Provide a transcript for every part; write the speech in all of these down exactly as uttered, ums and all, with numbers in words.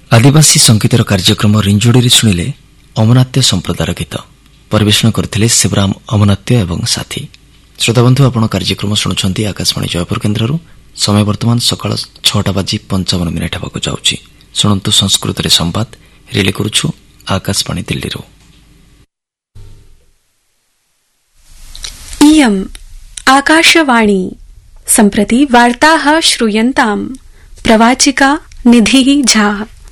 आदिवासी संगीतर कार्यक्रम रिंजोड़ी शुणिले अमनात्य संप्रदायर गीत परिवेषण करथिले शिवराम अमनात्य एवं साथी। श्रोताबंधु आपण कार्यक्रम शुणुछंती आकाशवाणी जयपुर केन्द्ररू। समय वर्तमान सकाळ छटा बाजी पंचावन मिनिट हेबाकु जाउछि। शुणंतु संस्कृत रे संवाद रिले करूछु आकाशवाणी दिल्ली रो। इयम् आकाशवाणी सम्प्रति वार्ताः श्रूयन्ताम्। प्रवाचिका निधिः झा।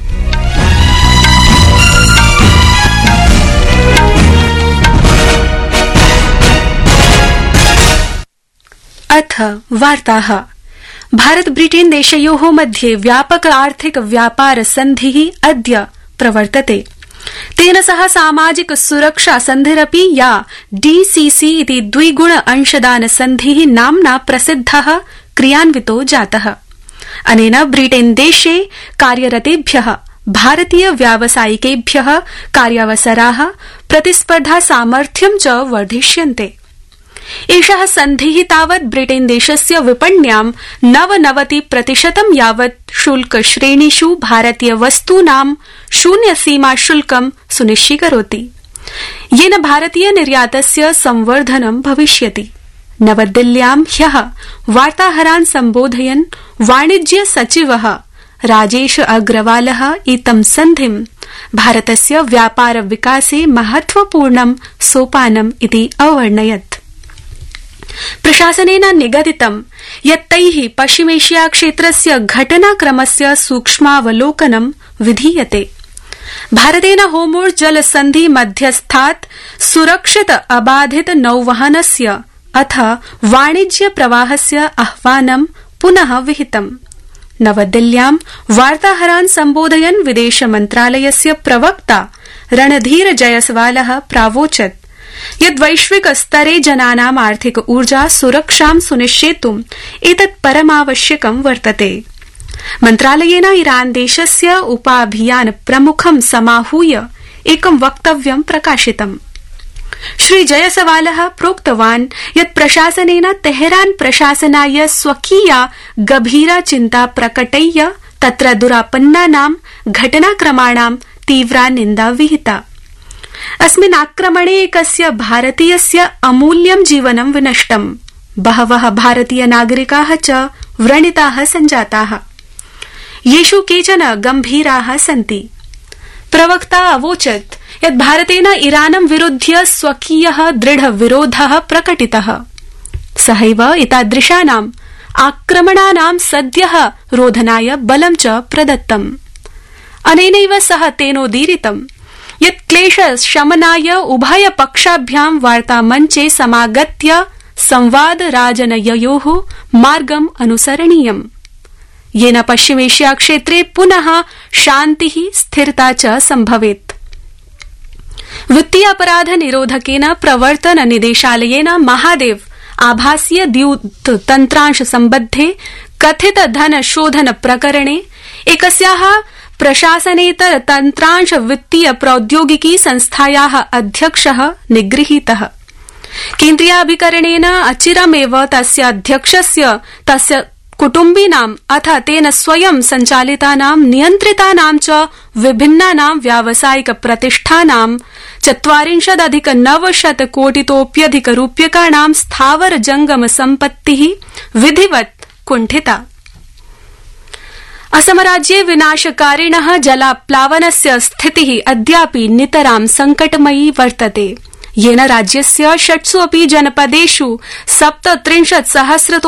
अथ वार्ताः। भारत ब्रिटेन देशयोः मध्ये व्यापक आर्थिक व्यापार सन्धिः अद्य प्रवर्तते। तेन सह सामाजिक सुरक्षा सन्धिरपि या डीसीसी इति द्विगुण अंशदान सन्धिः नाम्ना प्रसिद्धः क्रियान्वितो जातः। अनेन ब्रिटेन देशे कार्यरतेभ्यः भारतीय व्यावसायिकेभ्यः कार्यावसराः प्रतिस्पर्धा सामर्थ्यं च वर्धिष्यन्ते। एषः सन्धिः तावत् ब्रिटेन देशस्य विपण्यां नवनवति प्रतिशतं यावत् शुल्क श्रेणीषु भारतीय वस्तूनां शून्य सीमा शुल्कं सुनिश्चीकरोति, येन भारतीय निर्यातस्य संवर्धनं भविष्यति। नवदिल्ल्यां ह्यः वार्ताहरान् सम्बोधयन् वाणिज्य सचिवः राजेश अग्रवालः इदं सन्धिं भारतस्य व्यापार विकासे महत्वपूर्णं सोपानम् इति अवर्णयत्। प्रशासनेन निगदितं यत् तैः पश्चिमेशिया क्षेत्रस्य घटनाक्रमस्य सूक्ष्मावलोकनं विधीयते। भारतेन होर्मुज़ जलसन्धि मध्यस्थात् सुरक्षित अबाधित नौवहनस्य अथ वाणिज्य प्रवाहस्य आह्वानं पुनः विहितम्। नवदिल्ल्यां वार्ताहरान् सम्बोधयन् विदेश मन्त्रालयस्य प्रवक्ता रणधीर जयसवालः प्रावोचत् यद् वैश्विक स्तरे जनानाम् आर्थिक ऊर्जा सुरक्षां सुनिश्चेतुम् एतत् परमावश्यकं वर्तते। मन्त्रालयेन ईरान देशस्य उपाभियान प्रमुखं समाहूय एकं वक्तव्यं प्रकाशितम्। श्री जयसवालः प्रोक्तवान् यत् प्रशासनेन तेहरान प्रशासनाय स्वकीया गभीरा चिन्ता प्रकटय्य तत्र दुरापन्नानां घटनाक्रमाणां तीव्रा निन्दा विहिता। अस्मिन् आक्रमणे एकस्य भारतीयस्य अमूल्यं जीवनं विनष्टम्। बहवः भारतीय नागरिकाः च व्रणिताः सञ्जाताः, येषु केचन गम्भीराः सन्ति। प्रवक्ता अवोचत् यत् भारतेन ईरानं विरुध्य स्वकीयः दृढ विरोधः प्रकटितः। सहैव एतादृशानाम् आक्रमणानां सद्यः रोधनाय बलं च प्रदत्तम्। अनेनैव सह तेनोदीरितम् यत् क्लेश शमनाय उभय पक्षाभ्यां वार्तामञ्चे समागत्य संवाद राजनययोः मार्गम् अनुसरणीयम्, येन पश्चिमेशिया क्षेत्रे पुनः शान्तिः स्थिरता च सम्भवेत्। वित्तीय अपराध निरोधकेन प्रवर्तन निदेशालयेन महादेव आभासीय द्यूत तन्त्रांश सम्बद्धे कथित धन शोधन प्रकरणे एकस्याः प्रशासनेतर तन्त्रांश वित्तीय प्रौद्योगिकी संस्थायाः अध्यक्षः निगृहीतः। केन्द्रीयाभिकरणेन अचिरमेव तस्य अध्यक्षस्य तस्य कुटुम्बिनाम् अथ तेन स्वयं सञ्चालितानां नियन्त्रितानां च विभिन्नानां व्यावसायिक प्रतिष्ठानां चत्वारिंशदधिक नवशत कोटितोप्यधिक रूप्यकाणां स्थावर जंगम सम्पत्तिः विधिवत् कुण्ठिता। असमराज्ये विनाशकारिणः जलाप्लावनस्य स्थितिः अद्यापि नितरां संकटमयी वर्तते, येन राज्यस्य षट्सु अपि जनपदेषु सप्तत्रिंशत् सहस्रतो